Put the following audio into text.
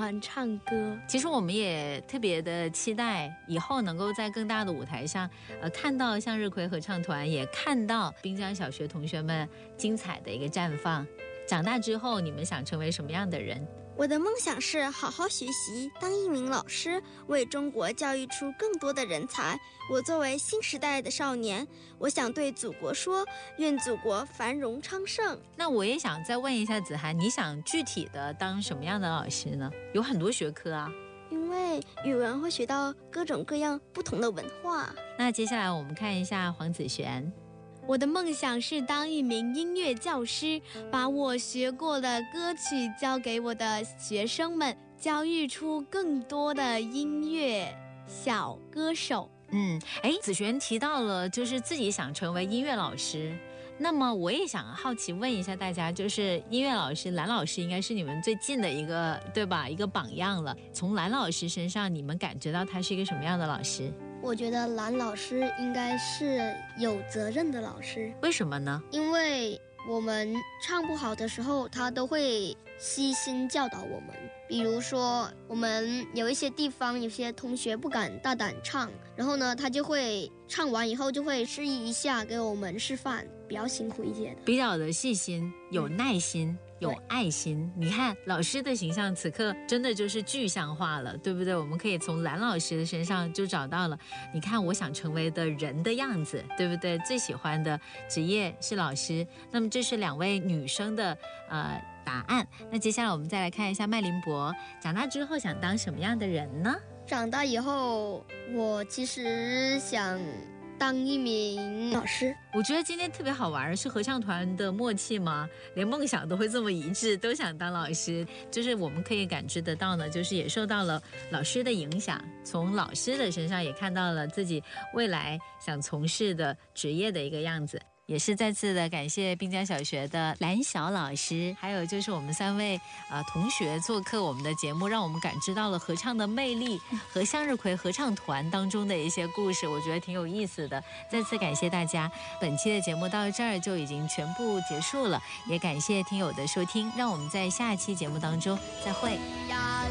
欢唱歌。 其实我们也特别的期待以后能够在更大的舞台上，看到向日葵合唱团，也看到滨江小学同学们精彩的一个绽放。长大之后，你们想成为什么样的人？ 我的梦想是好好学习，当一名老师，为中国教育出更多的人才。我作为新时代的少年，我想对祖国说，愿祖国繁荣昌盛。 那我也想再问一下子涵，你想具体的当什么样的老师呢？有很多学科啊。 因为语文会学到各种各样不同的文化。 那接下来我们看一下黄子璇。 我的梦想是当一名音乐教师，把我学过的歌曲教给我的学生们，教育出更多的音乐小歌手。 子璇提到了就是自己想成为音乐老师，那么我也想好奇问一下大家，就是音乐老师蓝老师应该是你们最近的一个，对吧？一个榜样了。从蓝老师身上，你们感觉到他是一个什么样的老师？ 我觉得蓝老师应该是有责任的老师。 为什么呢？ 因为我们唱不好的时候，他都会悉心教导我们。比如说我们有一些地方有些同学不敢大胆唱，然后呢他就会唱完以后就会示意一下给我们示范，比较辛苦一些的， 比较的细心，有耐心，有爱心。你看老师的形象此刻真的就是具象化了，对不对？我们可以从蓝老师的身上就找到了，你看我想成为的人的样子，对不对？最喜欢的职业是老师。那么这是两位女生的答案。那接下来我们再来看一下麦林博，长大之后想当什么样的人呢？ 长大以后我其实想当一名老师。 我觉得今天特别好玩，是合唱团的默契吗？连梦想都会这么一致，都想当老师。就是我们可以感知得到呢，就是也受到了老师的影响，从老师的身上也看到了自己未来想从事的职业的一个样子。也是再次的感谢滨江小学的蓝晓老师，还有就是我们3位同学做客我们的节目，让我们感知到了合唱的魅力和向日葵合唱团当中的一些故事，我觉得挺有意思的。再次感谢大家，本期的节目到这儿就已经全部结束了，也感谢听友的收听，让我们在下期节目当中再会。